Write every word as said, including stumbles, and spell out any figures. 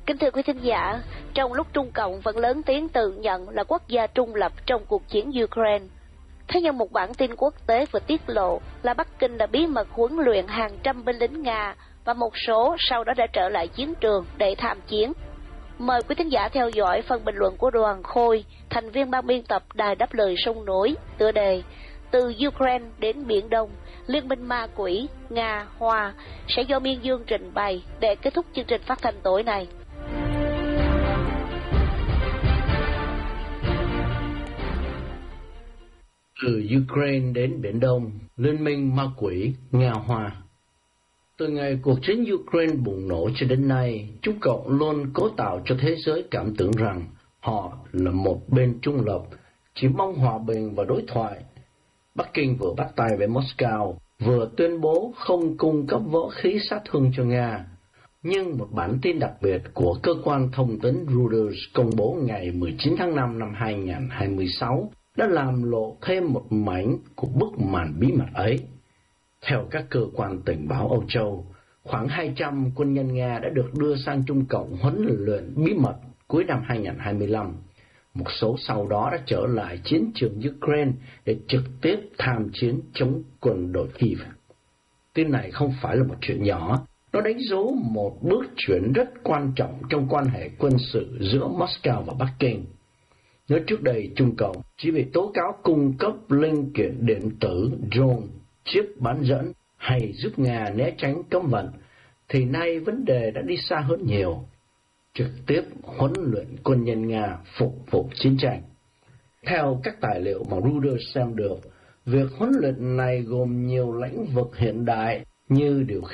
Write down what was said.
Kính thưa quý thính giả, trong lúc Trung Cộng vẫn lớn tiếng tự nhận là quốc gia trung lập trong cuộc chiến Ukraine, thế nhưng một bản tin quốc tế vừa tiết lộ là Bắc Kinh đã bí mật huấn luyện hàng trăm binh lính Nga và một số sau đó đã trở lại chiến trường để tham chiến. Mời quý thính giả theo dõi phần bình luận của Đoàn Khôi, thành viên ban biên tập Đài Đáp Lời Sông Núi, tựa đề Từ Ukraine đến Biển Đông, Liên minh ma quỷ, Nga, Hoa sẽ do Miên Dương trình bày để kết thúc chương trình phát thanh tối nay. Từ Ukraine đến Biển Đông, Liên minh ma quỷ, Nga, Hoa. Từ ngày cuộc chiến Ukraine bùng nổ cho đến nay, Trung Cộng luôn cố tạo cho thế giới cảm tưởng rằng họ là một bên trung lập, chỉ mong hòa bình và đối thoại. Bắc Kinh vừa bắt tay với Moscow, vừa tuyên bố không cung cấp vũ khí sát thương cho Nga. Nhưng một bản tin đặc biệt của cơ quan thông tấn Reuters công bố ngày mười chín tháng năm năm hai nghìn không trăm hai mươi sáu đã làm lộ thêm một mảnh của bức màn bí mật ấy. Theo các cơ quan tình báo Âu Châu, khoảng hai trăm quân nhân Nga đã được đưa sang Trung Cộng huấn luyện bí mật cuối năm hai nghìn không trăm hai mươi lăm. Một số sau đó đã trở lại chiến trường Ukraine để trực tiếp tham chiến chống quân đội Kiev. Tin này không phải là một chuyện nhỏ, nó đánh dấu một bước chuyển rất quan trọng trong quan hệ quân sự giữa Moscow và Bắc Kinh. Nếu trước đây Trung Cộng chỉ bị tố cáo cung cấp linh kiện điện tử, drone, chip bán dẫn hay giúp Nga né tránh cấm vận, thì nay vấn đề đã đi xa hơn nhiều. Trực tiếp huấn luyện quân nhân Nga phục vụ chiến tranh. Theo các tài liệu mà Reuters xem được, việc huấn luyện này gồm nhiều lĩnh vực hiện đại như điều